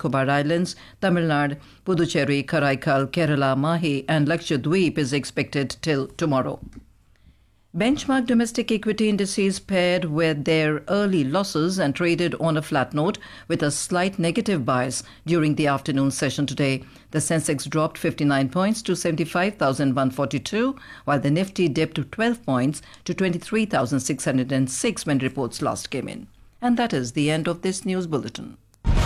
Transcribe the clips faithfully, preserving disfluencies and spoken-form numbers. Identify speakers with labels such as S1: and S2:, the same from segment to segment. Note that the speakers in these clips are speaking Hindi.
S1: Nicobar Islands, Tamil Nadu, Puducherry, Karaikal, Kerala, Mahi and Lakshadweep is expected till tomorrow. Benchmark domestic equity indices paired with their early losses and traded on a flat note with a slight negative bias during the afternoon session today. The Sensex dropped fifty-nine points to seventy-five thousand one hundred forty-two, while the Nifty dipped twelve points to twenty-three thousand six hundred six when reports last came in. And that is the end of this news bulletin.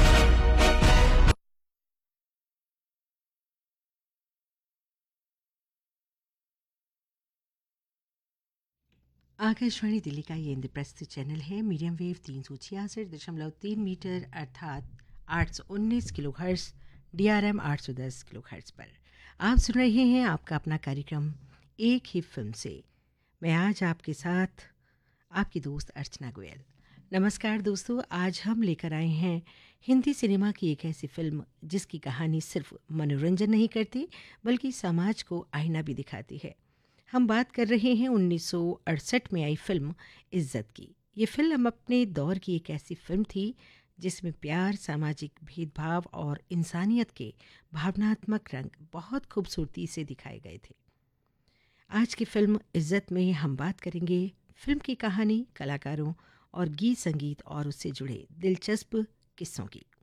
S2: Akashvani Delhi का ये इंद्रप्रस्थ चैनल है। मीडियम वेव तीन सौ छियासठ दशमलव तीन मीटर अर्थात आठ सौ उन्नीस kilo hertz, D R M आठ सौ दस किलो हर्ट्स पर आप सुन रहे हैं आपका अपना कार्यक्रम एक ही फिल्म से। मैं आज आपके साथ आपकी दोस्त अर्चना गोयल। नमस्कार दोस्तों, आज हम लेकर आए हैं हिंदी सिनेमा की एक ऐसी फिल्म जिसकी कहानी सिर्फ मनोरंजन नहीं करती बल्कि समाज को आईना भी दिखाती है। हम बात कर रहे हैं उन्नीस सौ अड़सठ में आई फिल्म इज्जत की। ये फिल्म अपने दौर की एक ऐसी फिल्म थी जिसमें प्यार, सामाजिक भेदभाव और इंसानियत के भावनात्मक रंग बहुत खूबसूरती से दिखाए गए थे। आज की फिल्म इज्जत में हम बात करेंगे फिल्म की कहानी, कलाकारों और गीत संगीत और उससे जुड़े दिलचस्प किस्सों की।